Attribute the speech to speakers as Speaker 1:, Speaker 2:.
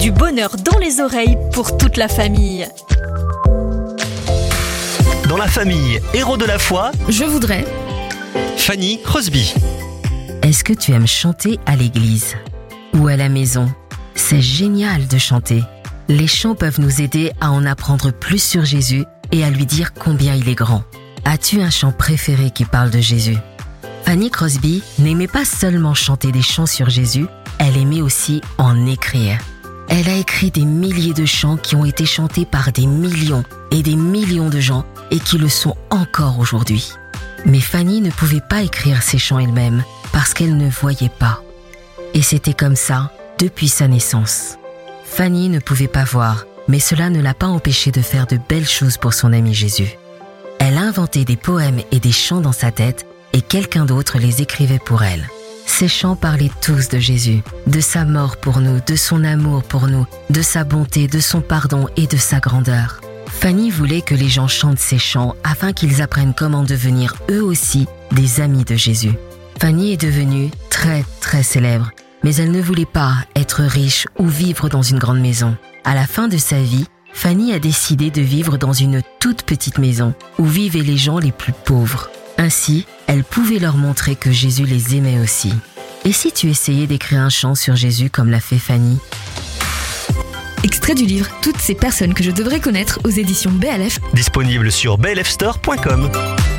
Speaker 1: Du bonheur dans les oreilles pour toute la famille.
Speaker 2: Dans la famille Héros de la foi,
Speaker 3: Je voudrais.
Speaker 2: Fanny Crosby.
Speaker 4: Est-ce que tu aimes chanter à l'église ou à la maison? C'est génial de chanter. Les chants peuvent nous aider à en apprendre plus sur Jésus et à lui dire combien il est grand. As-tu un chant préféré qui parle de Jésus? Fanny Crosby n'aimait pas seulement chanter des chants sur Jésus, elle aimait aussi en écrire. Elle a écrit des milliers de chants qui ont été chantés par des millions et des millions de gens et qui le sont encore aujourd'hui. Mais Fanny ne pouvait pas écrire ces chants elle-même parce qu'elle ne voyait pas. Et c'était comme ça depuis sa naissance. Fanny ne pouvait pas voir, mais cela ne l'a pas empêchée de faire de belles choses pour son ami Jésus. Elle a inventé des poèmes et des chants dans sa tête et quelqu'un d'autre les écrivait pour elle. Ces chants parlaient tous de Jésus, de sa mort pour nous, de son amour pour nous, de sa bonté, de son pardon et de sa grandeur. Fanny voulait que les gens chantent ces chants afin qu'ils apprennent comment devenir eux aussi des amis de Jésus. Fanny est devenue très célèbre, mais elle ne voulait pas être riche ou vivre dans une grande maison. À la fin de sa vie, Fanny a décidé de vivre dans une toute petite maison où vivaient les gens les plus pauvres. Ainsi, elle pouvait leur montrer que Jésus les aimait aussi. Et si tu essayais d'écrire un chant sur Jésus comme l'a fait Fanny?
Speaker 3: Extrait du livre Toutes ces personnes que je devrais connaître aux éditions BLF.
Speaker 2: Disponible sur blfstore.com.